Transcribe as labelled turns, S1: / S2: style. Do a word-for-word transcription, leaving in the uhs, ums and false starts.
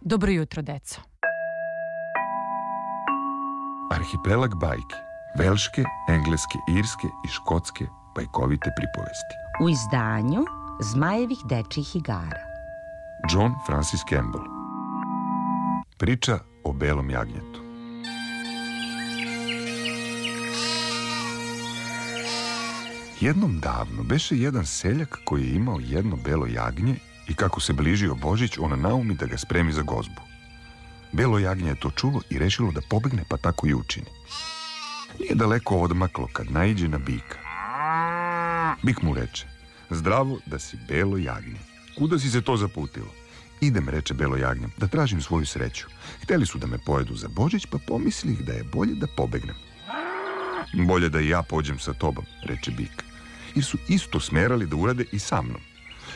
S1: Dobro jutro, deco.
S2: Arhipelag bajki. Velške, engleske, irske i škotske bajkovite pripovesti.
S3: U izdanju Zmajevih dečjih igara.
S2: John Francis Campbell. Priča o belom jagnjetu. Jednom davno beše jedan seljak koji je imao jedno belo jagnje i kako se bližio Božić, on naumi da ga spremi za gozbu. Belo jagnje je to čulo i rešilo da pobegne, pa tako i učini. Nije daleko odmaklo kad naiđe na bika. Bik mu reče: "Zdravo da si belo jagnje. Kuda si se to zaputilo?" "Idem," reče belo jagnje, "da tražim svoju sreću. Hteli su da me pojedu za Božić, pa pomislih da je bolje da pobegnem." "Bolje da i ja pođem sa tobom," reče bik, "jer su isto smerali da urade i sa mnom."